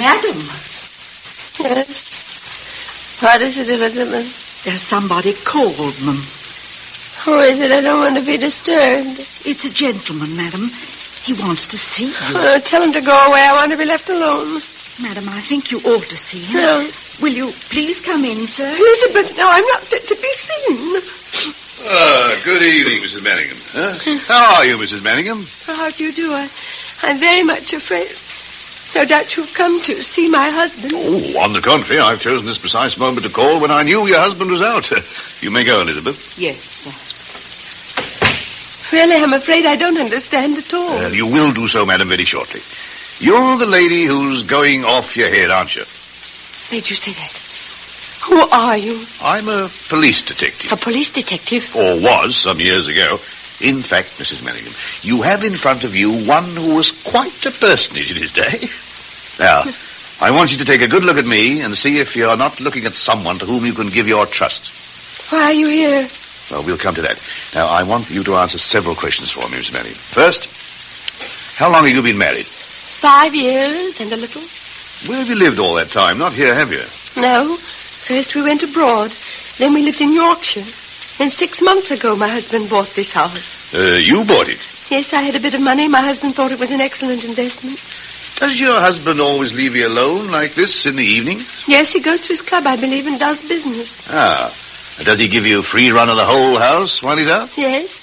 Madam. Yes? What is it, Elizabeth? There's somebody called, ma'am. Who is it? I don't want to be disturbed. It's a gentleman, madam. He wants to see you. Tell him to go away. I want to be left alone. Madam, I think you ought to see him. No. Will you please come in, sir? Elizabeth, no, I'm not fit to be seen. Good evening, Mrs. Manningham. Huh? How are you, Mrs. Manningham? How do you do? I'm very much afraid. No doubt you've come to see my husband. Oh, on the contrary, I've chosen this precise moment to call when I knew your husband was out. You may go, Elizabeth. Yes, sir. Really, I'm afraid I don't understand at all. You will do so, madam, very shortly. You're the lady who's going off your head, aren't you? Did you say that? Who are you? I'm a police detective. A police detective? Or was some years ago. In fact, Mrs. Manningham, you have in front of you one who was quite a personage in his day. Now, I want you to take a good look at me and see if you're not looking at someone to whom you can give your trust. Why are you here? Well, we'll come to that. Now, I want you to answer several questions for me, Mrs. Manningham. First, how long have you been married? 5 years and a little. Where have you lived all that time? Not here, have you? No. First we went abroad. Then we lived in Yorkshire. And 6 months ago, my husband bought this house. You bought it? Yes, I had a bit of money. My husband thought it was an excellent investment. Does your husband always leave you alone like this in the evening? Yes, he goes to his club, I believe, and does business. Ah. Does he give you a free run of the whole house while he's out?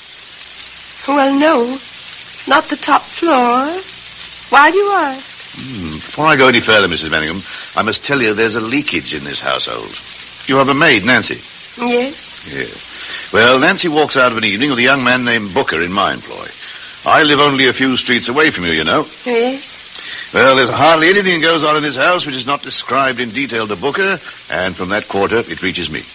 Yes. Well, no. Not the top floor. Why do you ask? Before I go any further, Mrs. Manningham, I must tell you there's a leakage in this household. You have a maid, Nancy? Yes. Yes. Well, Nancy walks out of an evening with a young man named Booker in my employ. I live only a few streets away from you, you know. Yes. Well, there's hardly anything that goes on in this house which is not described in detail to Booker, and from that quarter it reaches me.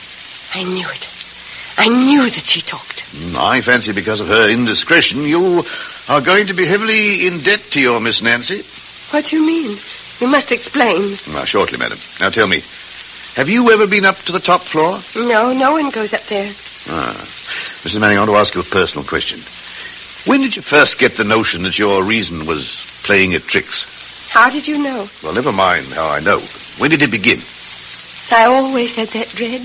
I knew it. I knew that she talked. I fancy because of her indiscretion, you are going to be heavily in debt to your Miss Nancy. What do you mean? You must explain. Well, shortly, madam. Now tell me, have you ever been up to the top floor? No, no one goes up there. Mrs. Manning, I want to ask you a personal question. When did you first get the notion that your reason was playing at tricks? How did you know? Well, never mind how I know. When did it begin? I always had that dread.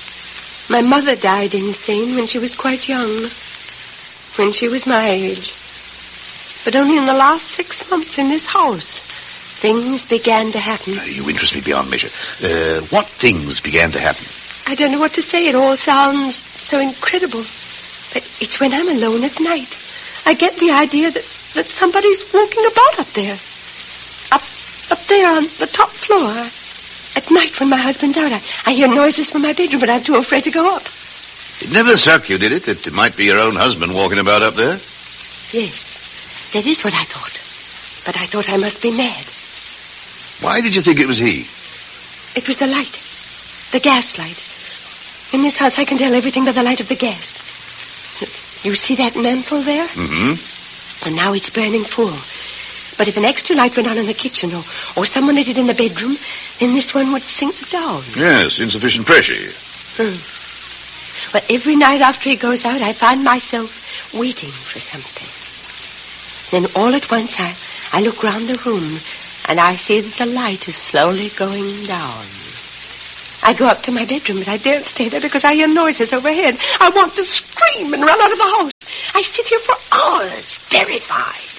My mother died insane when she was quite young. When she was my age. But only in the last 6 months in this house, things began to happen. You interest me beyond measure. What things began to happen? I don't know what to say. It all sounds so incredible. But it's when I'm alone at night. I get the idea that somebody's walking about up there. Up there on the top floor. At night when my husband's out, I hear noises from my bedroom, but I'm too afraid to go up. It never struck you, did it, that it might be your own husband walking about up there? Yes, that is what I thought. But I thought I must be mad. Why did you think it was he? It was the light. The gas light. In this house, I can tell everything by the light of the gas. You see that mantle there? Mm-hmm. And now it's burning full. But if an extra light went on in the kitchen or someone lit it in the bedroom, then this one would sink down. Yes, insufficient pressure. Well, every night after he goes out, I find myself waiting for something. Then all at once, I look round the room, and I see that the light is slowly going down. I go up to my bedroom, but I daren't stay there because I hear noises overhead. I want to scream and run out of the house. I sit here for hours, terrified.